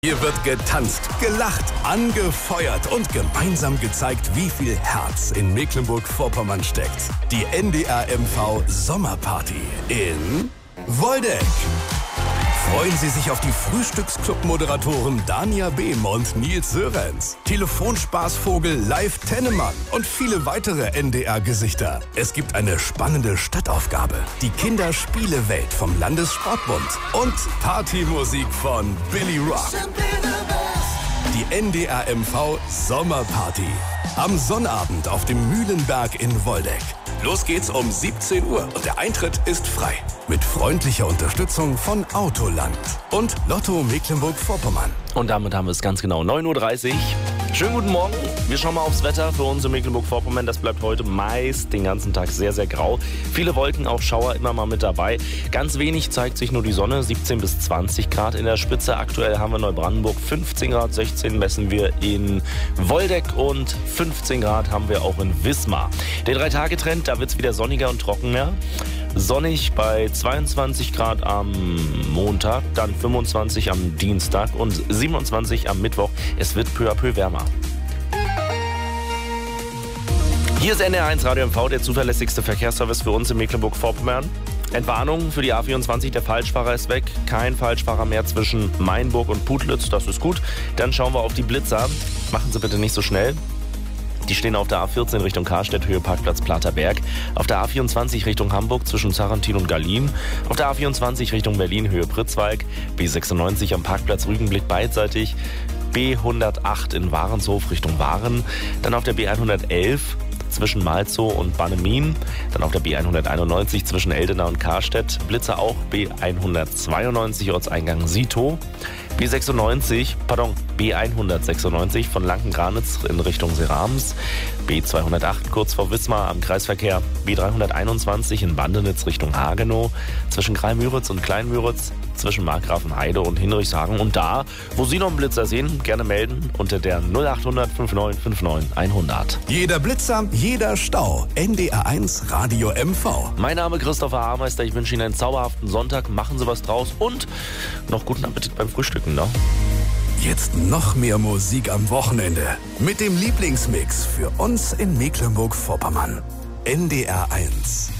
Hier wird getanzt, gelacht, angefeuert und gemeinsam gezeigt, wie viel Herz in Mecklenburg-Vorpommern steckt. Die NDR MV Sommerparty in Woldeck. Freuen Sie sich auf die Frühstücksclub-Moderatoren Dania Behm und Nils Sörenz, Telefonspaßvogel Live Tennemann und viele weitere NDR-Gesichter. Es gibt eine spannende Stadtaufgabe, die Kinderspielewelt vom Landessportbund und Partymusik von Billy Rock. Die NDR MV Sommerparty. Am Sonnabend auf dem Mühlenberg in Woldeck. Los geht's um 17 Uhr und der Eintritt ist frei. Mit freundlicher Unterstützung von Autoland und Lotto Mecklenburg-Vorpommern. Und damit haben wir es ganz genau 9.30 Uhr. Schönen guten Morgen. Wir schauen mal aufs Wetter für uns in Mecklenburg-Vorpommern. Das bleibt heute meist den ganzen Tag sehr, sehr grau. Viele Wolken, auch Schauer immer mal mit dabei. Ganz wenig zeigt sich nur die Sonne, 17 bis 20 Grad in der Spitze. Aktuell haben wir Neubrandenburg 15 Grad, 16 messen wir in Woldeck und 15 Grad haben wir auch in Wismar. Der 3-Tage-Trend, da wird es wieder sonniger und trockener. Sonnig bei 22 Grad am Montag, dann 25 am Dienstag und 27 am Mittwoch. Es wird peu à peu wärmer. Hier ist NDR1 Radio MV, der zuverlässigste Verkehrsservice für uns in Mecklenburg-Vorpommern. Entwarnung für die A24, der Falschfahrer ist weg. Kein Falschfahrer mehr zwischen Mainburg und Putlitz, das ist gut. Dann schauen wir auf die Blitzer. Machen Sie bitte nicht so schnell. Die stehen auf der A14 Richtung Karstedt, Höhe Parkplatz Platerberg. Auf der A24 Richtung Hamburg zwischen Sarrentin und Gallien. Auf der A24 Richtung Berlin, Höhe Pritzwalk. B96 am Parkplatz Rügenblick beidseitig. B108 in Warenshof Richtung Waren. Dann auf der B111 zwischen Malzow und Bannemin. Dann auf der B191 zwischen Eldena und Karstedt. Blitzer auch B192 Ortseingang Sito. B196 von Lankengranitz in Richtung Serams. B208 kurz vor Wismar am Kreisverkehr. B321 in Bandenitz Richtung Hagenow. Zwischen Greimüritz und Kleinmüritz. Zwischen Markgrafenheide und Hinrichshagen. Und da, wo Sie noch einen Blitzer sehen, gerne melden unter der 0800 5959 100. Jeder Blitzer, jeder Stau. NDR1 Radio MV. Mein Name ist Christopher Haarmeister. Ich wünsche Ihnen einen zauberhaften Sonntag. Machen Sie was draus und noch guten Appetit beim Frühstücken. Ne? Jetzt noch mehr Musik am Wochenende. Mit dem Lieblingsmix für uns in Mecklenburg-Vorpommern. NDR1.